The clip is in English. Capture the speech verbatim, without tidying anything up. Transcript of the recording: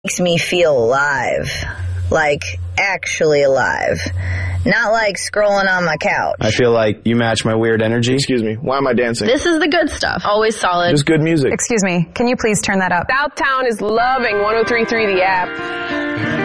makes me feel alive. Like, actually alive. Not like scrolling on my couch. I feel like you match my weird energy. Excuse me, why am I dancing? This is the good stuff. Always solid. Just good music. Excuse me, can you please turn that up? Southtown is loving one oh three point three The App.